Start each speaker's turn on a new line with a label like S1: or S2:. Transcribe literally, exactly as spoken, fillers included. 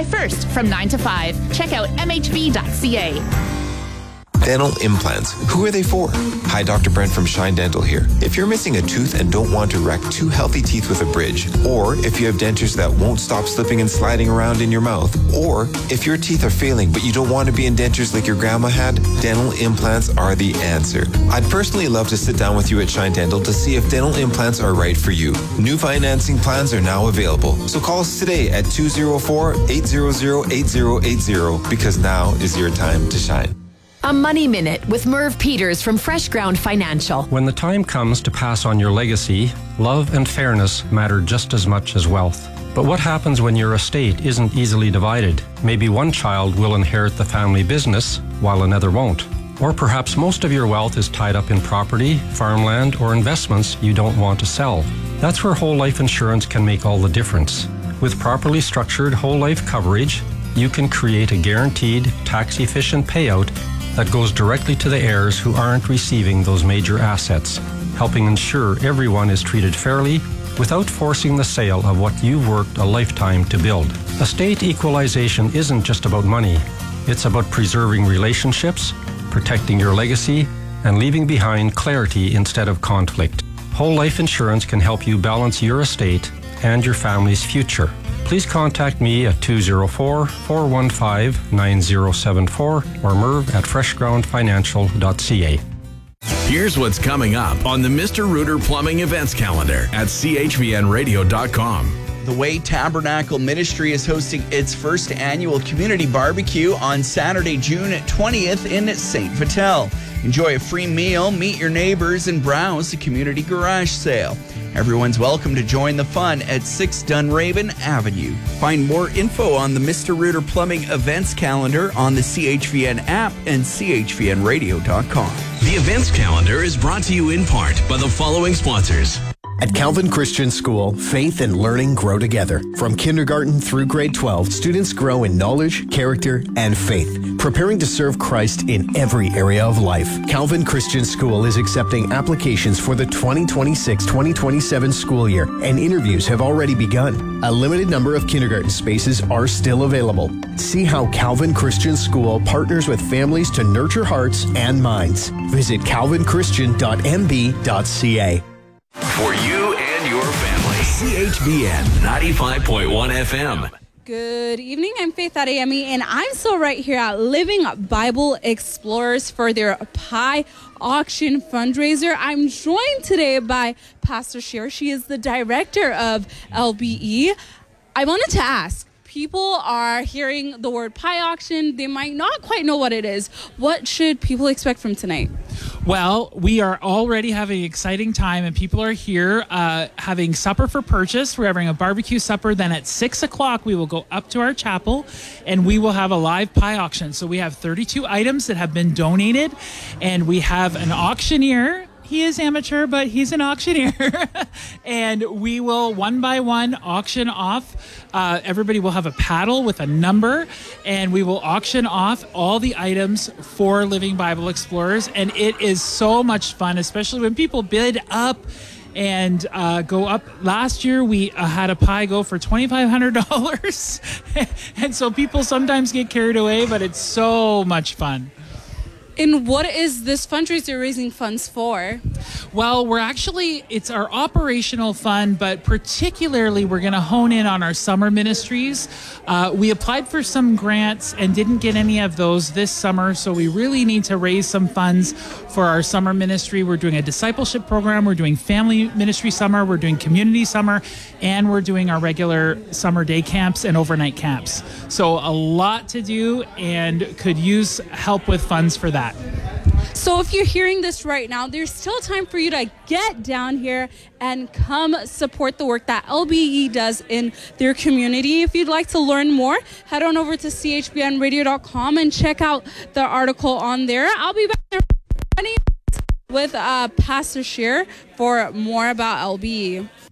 S1: July first from nine to five. Check out m h b dot c a.
S2: Dental implants. Who are they for? Hi, Doctor Brent from Shine Dental here. If you're missing a tooth and don't want to wreck two healthy teeth with a bridge, or if you have dentures that won't stop slipping and sliding around in your mouth, or if your teeth are failing but you don't want to be in dentures like your grandma had, dental implants are the answer. I'd personally love to sit down with you at Shine Dental to see if dental implants are right for you. New financing plans are now available, so call us today at two oh four, eight hundred, eight oh eight oh because now is your time to shine.
S3: A Money Minute with Merv Peters from Fresh Ground Financial.
S4: When the time comes to pass on your legacy, love and fairness matter just as much as wealth. But what happens when your estate isn't easily divided? Maybe one child will inherit the family business while another won't. Or perhaps most of your wealth is tied up in property, farmland, or investments you don't want to sell. That's where whole life insurance can make all the difference. With properly structured whole life coverage, you can create a guaranteed, tax-efficient payout that goes directly to the heirs who aren't receiving those major assets, helping ensure everyone is treated fairly without forcing the sale of what you've worked a lifetime to build. Estate equalization isn't just about money. It's about preserving relationships, protecting your legacy, and leaving behind clarity instead of conflict. Whole life insurance can help you balance your estate and your family's future. Please contact me at two oh four, four one five, nine oh seven four or merv at fresh ground financial dot c a.
S5: Here's what's coming up on the Mister Rooter Plumbing events calendar at c h v n radio dot com.
S6: The Way Tabernacle Ministry is hosting its first annual community barbecue on Saturday, June twentieth in Saint Vital. Enjoy a free meal, meet your neighbors, and browse the community garage sale. Everyone's welcome to join the fun at six Dunraven Avenue. Find more info on the Mister Rooter Plumbing events calendar on the C H V N app and c h v n radio dot com.
S5: The events calendar is brought to you in part by the following sponsors.
S7: At Calvin Christian School, faith and learning grow together. From kindergarten through grade twelve, students grow in knowledge, character, and faith, preparing to serve Christ in every area of life. Calvin Christian School is accepting applications for the twenty twenty-six twenty twenty-seven school year, and interviews have already begun. A limited number of kindergarten spaces are still available. See how Calvin Christian School partners with families to nurture hearts and minds. Visit calvin christian dot m b dot c a.
S5: For you and your family, C H V N ninety-five point one F M.
S8: Good evening, I'm Faith Adeyemi, and I'm still right here at Living Bible Explorers for their pie auction fundraiser. I'm joined today by Pastor Cher. She is the director of L B E. I wanted to ask, people are hearing the word pie auction. They might not quite know what it is. What should people expect from tonight?
S9: Well, we are already having an exciting time, and people are here uh, having supper for purchase. We're having a barbecue supper. Then at six o'clock, we will go up to our chapel, and we will have a live pie auction. So we have thirty-two items that have been donated, and we have an auctioneer. He is amateur, but he's an auctioneer. And we will, one by one, auction off. Uh, everybody will have a paddle with a number, and we will auction off all the items for Living Bible Explorers. And it is so much fun, especially when people bid up and uh, go up. Last year, we uh, had a pie go for twenty-five hundred dollars. And so people sometimes get carried away, but it's so much fun.
S8: And what is this fundraiser raising funds for?
S9: Well, we're actually, it's our operational fund, but particularly we're going to hone in on our summer ministries. Uh, we applied for some grants and didn't get any of those this summer, so we really need to raise some funds for our summer ministry. We're doing a discipleship program, we're doing family ministry summer, we're doing community summer, and we're doing our regular summer day camps and overnight camps. So a lot to do and could use help with funds for that.
S8: So if you're hearing this right now, there's still time for you to get down here and come support the work that L B E does in their community. If you'd like to learn more, head on over to c h b n radio dot com and check out the article on there. I'll be back there with uh, Pastor Cher for more about L B E.